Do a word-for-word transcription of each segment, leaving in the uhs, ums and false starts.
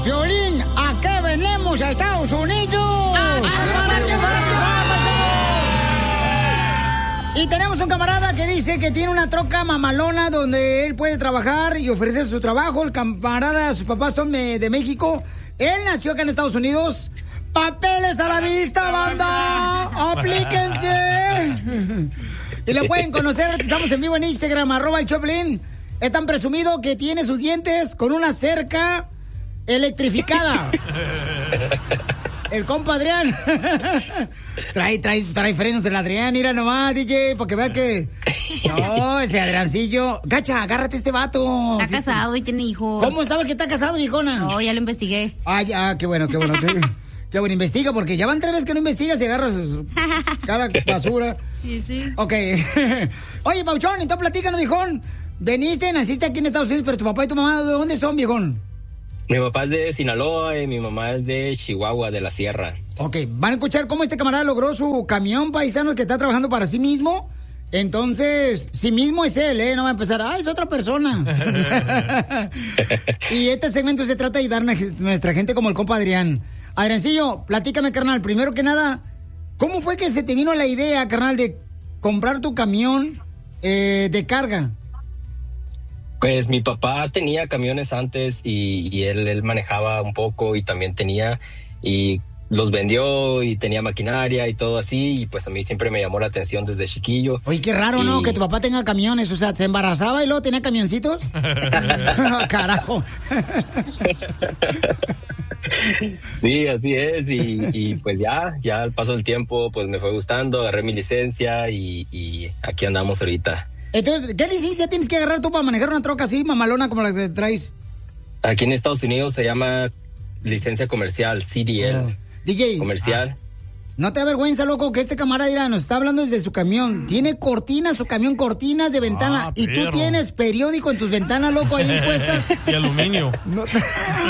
Piolín, ¿a qué venimos a Estados Unidos? ¡A triunfar, triunfar, triunfar, paisanos! Y tenemos un camarada que dice que tiene una troca mamalona donde él puede trabajar y ofrecer su trabajo. El camarada, sus papás son de, de México. Él nació acá en Estados Unidos. ¡Papeles a la vista, banda! ¡Aplíquense! Y lo pueden conocer, estamos en vivo en Instagram, arroba el Choplin. Es tan presumido que tiene sus dientes con una cerca electrificada. El compa Adrián. trae, trae, trae frenos del Adrián, mira nomás, D J, porque vea que... No, ese Adriancillo. Gacha, agárrate este vato. Está sí, casado y tiene hijos. ¿Cómo sabe que está casado, viejona? No, ya lo investigué. Ah, ya, qué bueno, qué bueno. Qué bueno, investiga, porque ya van tres veces que no investigas y agarras cada basura. Sí, sí. Ok. Oye, Pauchón, entonces platícanos, viejón. Veniste, naciste aquí en Estados Unidos, pero tu papá y tu mamá, ¿de dónde son, viejón? Mi papá es de Sinaloa y mi mamá es de Chihuahua, de la Sierra. Ok, van a escuchar cómo este camarada logró su camión, paisano, que está trabajando para sí mismo. Entonces, sí mismo es él, ¿eh? No va a empezar, ah, es otra persona. Y este segmento se trata de ayudar a nuestra gente como el compa Adrián. Adriancillo, platícame, carnal, primero que nada, ¿cómo fue que se te vino la idea, carnal, de comprar tu camión eh, de carga? Pues mi papá tenía camiones antes y, y él, él manejaba un poco y también tenía, y los vendió y tenía maquinaria y todo así, y pues a mí siempre me llamó la atención desde chiquillo. Oye, qué raro, y... ¿no? Que tu papá tenga camiones, o sea, ¿se embarazaba y luego tenía camioncitos? Carajo. Sí, así es, y, y pues ya, ya al paso del tiempo, pues me fue gustando, agarré mi licencia y, y aquí andamos ahorita. Entonces, ¿qué licencia tienes que agarrar tú para manejar una troca así, mamalona, como la que traes? Aquí en Estados Unidos se llama licencia comercial, C D L. Oh. D J. Comercial. Ah. No te da vergüenza, loco, que este camarada dirá, nos está hablando desde su camión. Tiene cortinas, su camión, cortinas de ventana. Ah, y tú tienes periódico en tus ventanas, loco, ahí puestas. Y aluminio. No te...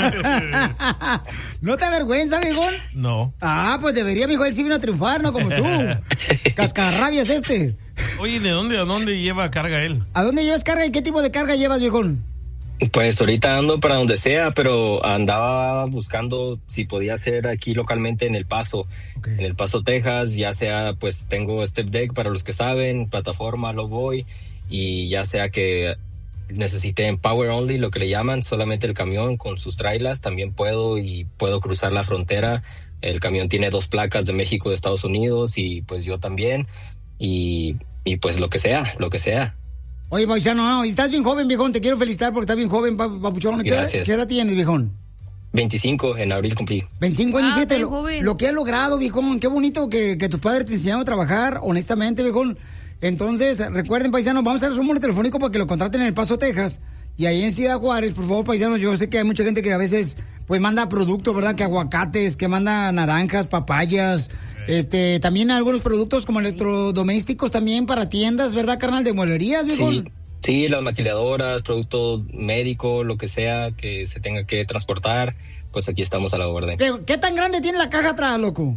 ¿No te da vergüenza, viejón? No. Ah, pues debería, viejo, él sí vino a triunfar, ¿no? Como tú. Cascarrabias este. Oye, ¿de dónde a dónde lleva carga él? ¿A dónde llevas carga y qué tipo de carga llevas, viejón? Pues ahorita ando para donde sea, pero andaba buscando si podía ser aquí localmente en El Paso, okay. En El Paso, Texas, ya sea pues tengo step deck para los que saben, plataforma, lo voy, y ya sea que necesiten power only, lo que le llaman, solamente el camión con sus trailers, también puedo y puedo cruzar la frontera. El camión tiene dos placas de México, de Estados Unidos, y pues yo también, y, y pues lo que sea, lo que sea. Oye, paisano, no, estás bien joven, viejón, te quiero felicitar porque estás bien joven, papuchón. ¿Qué, ¿Qué edad tienes, viejón? veinticinco, en abril cumplí. veinticinco años, ah, fíjate, lo, lo que has logrado, viejón, qué bonito que, que tus padres te enseñaron a trabajar, honestamente, viejón. Entonces, recuerden, paisanos, vamos a hacer su número telefónico para que lo contraten en El Paso, Texas. Y ahí en Ciudad Juárez, por favor, paisanos, yo sé que hay mucha gente que a veces, pues, manda productos, ¿verdad? Que aguacates, que manda naranjas, papayas, okay. este, también algunos productos como electrodomésticos también para tiendas, ¿verdad, carnal? De mueblerías, viejo. Sí, sí, las maquiladoras, productos médicos, lo que sea que se tenga que transportar, pues aquí estamos a la orden. ¿Qué, qué tan grande tiene la caja atrás, loco?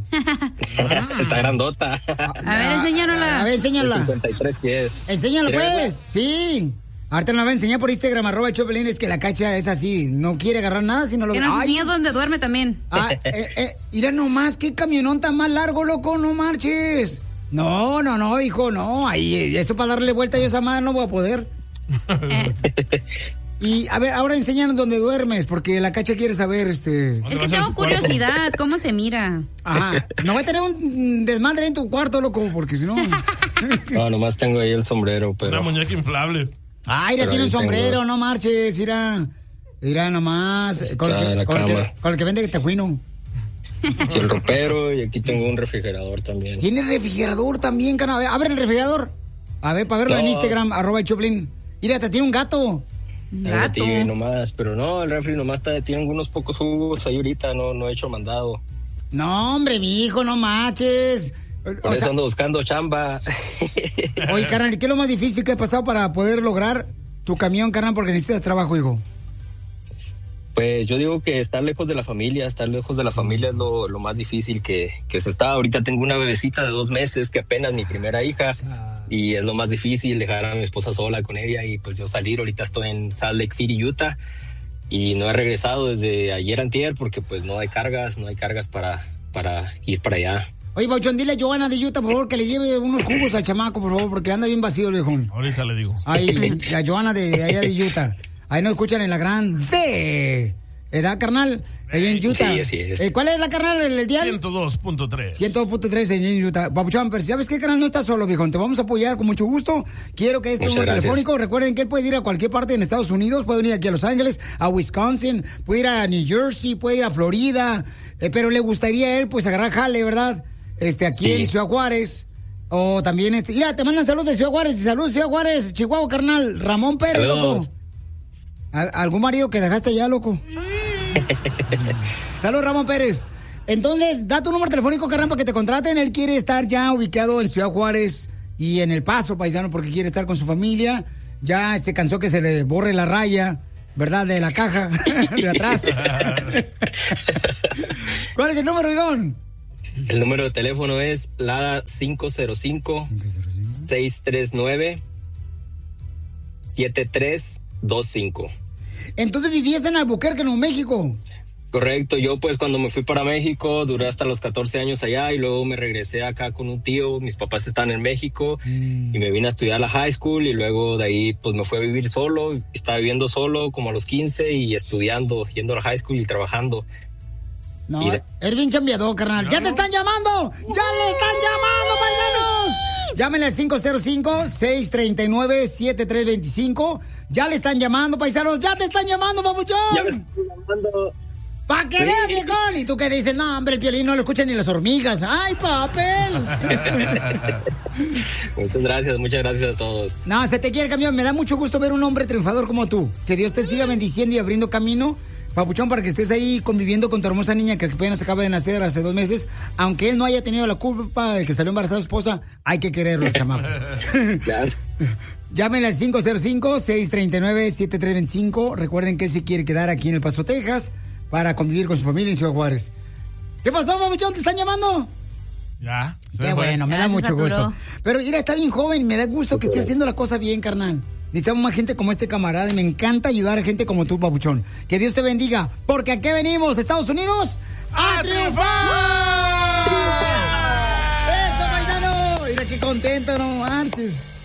Está grandota. A ver, enséñanosla. A ver, enséñala. cincuenta y tres pies. Enséñalo, pues, sí. Ahorita nos va a enseñar por Instagram, arroba el Choplin, es que la Cacha es así, no quiere agarrar nada, sino lo... Que nos enseña dónde duerme también. Ah, eh, eh, mira nomás, qué camionón tan más largo, loco, no marches. No, no, no, hijo, no, ahí, eso para darle vuelta yo a esa madre no voy a poder. Eh. Y, a ver, ahora enséñanos dónde duermes, porque la Cacha quiere saber, este... Es que tengo curiosidad, ¿cómo se mira? Ajá, no voy a tener un desmadre en tu cuarto, loco, porque si no... No, nomás tengo ahí el sombrero, pero... Una muñeca inflable. Ah, mira, tiene un sombrero, tengo... no marches, mira. Mira nomás, con el, que, con, el que, con el que vende tejuino. Aquí el ropero y aquí tengo un refrigerador también. ¿Tiene refrigerador también, cana? Abre el refrigerador. A ver, para verlo no. En Instagram, arroba el Choplin. Mira, te tiene un gato. Un gato. Gato. Nomás, pero no, el refri nomás está, tiene algunos pocos jugos ahí ahorita, no, no he hecho mandado. No, hombre, mi hijo, no marches. Por o eso sea, ando buscando chamba. Oye, carnal, ¿qué es lo más difícil que ha pasado para poder lograr tu camión, carnal? Porque necesitas trabajo, hijo. Pues yo digo que estar lejos de la familia, estar lejos de la familia es lo, lo más difícil que, que se está. Ahorita tengo una bebecita de dos meses que apenas mi primera hija y es lo más difícil dejar a mi esposa sola con ella y pues yo salir. Ahorita estoy en Salt Lake City, Utah y no he regresado desde ayer antier porque pues no hay cargas, no hay cargas para, para ir para allá. Oye, Papuchón, dile a Johanna de Utah, por favor, que le lleve unos jugos al chamaco, por favor, porque anda bien vacío, viejón. Ahorita le digo. Ahí, la Johanna de, de allá de Utah. Ahí nos escuchan en la gran C. ¿Edad, carnal? Ahí en Utah. Sí, así es. Eh, ¿Cuál es la, carnal, el, el dial? ciento dos punto tres. ciento dos punto tres en Utah. Papuchón, pero ¿sabes qué, carnal? No estás solo, viejón. Te vamos a apoyar con mucho gusto. Quiero que este Muchas número gracias. telefónico, recuerden que él puede ir a cualquier parte en Estados Unidos, puede venir aquí a Los Ángeles, a Wisconsin, puede ir a New Jersey, puede ir a Florida, eh, pero le gustaría a él, pues, agarrar jale, ¿verdad? Este, aquí Sí. en Ciudad Juárez. O también, este, mira, te mandan saludos de Ciudad Juárez. Saludos, Ciudad Juárez, Chihuahua, carnal. Ramón Pérez, Saludos. loco. ¿Al- ¿Algún marido que dejaste allá, loco? Saludos, Ramón Pérez. Entonces, da tu número telefónico, carnal, para que te contraten. Él quiere estar ya ubicado en Ciudad Juárez y en El Paso, paisano, porque quiere estar con su familia. Ya se cansó que se le borre la raya, ¿verdad? De la caja, de atrás. ¿Cuál es el número, Vigón? El número de teléfono es Lada cinco cero cinco, seis tres nueve, siete tres dos cinco. Entonces vivías en Albuquerque, Nuevo México. Correcto, yo pues cuando me fui para México duré hasta los catorce años allá y luego me regresé acá con un tío, mis papás están en México Mm. y me vine a estudiar a la high school y luego de ahí pues me fui a vivir solo, estaba viviendo solo como a los quince y estudiando, yendo a la high school y trabajando. No, Y de- eres bien chambeador, carnal. ¡Ya te están llamando! ¡Ya le están llamando, paisanos! Llámenle al cinco cero cinco, seis tres nueve, siete tres dos cinco. Ya le están llamando, paisanos. ¡Ya te están llamando, papuchón! Ya me estoy llamando. ¡Pa' que Sí. veas, viejón! Y tú que dices, no, hombre, el Piolín no lo escuchan ni las hormigas. ¡Ay, papel! Muchas gracias, muchas gracias a todos. No, se te quiere, camión. Me da mucho gusto ver un hombre triunfador como tú. Que Dios te siga bendiciendo y abriendo camino, papuchón, para que estés ahí conviviendo con tu hermosa niña que apenas acaba de nacer hace dos meses. Aunque él no haya tenido la culpa de que salió embarazada su esposa, hay que quererlo, chamaco. Claro. Llámenle al cinco cero cinco, seis tres nueve, siete tres dos cinco. Recuerden que él se quiere quedar aquí en El Paso, Texas, para convivir con su familia en Ciudad Juárez. ¿Qué pasó, papuchón? ¿Te están llamando? Ya. se Qué fue. bueno, me da Ya se mucho saturó. gusto. Pero mira, está bien joven, me da gusto que esté haciendo la cosa bien, carnal. Necesitamos más gente como este camarada y me encanta ayudar a gente como tú, papuchón. Que Dios te bendiga, porque aquí venimos, Estados Unidos, ¡a triunfar! ¡Eso, paisano! Mira qué contento, no marches.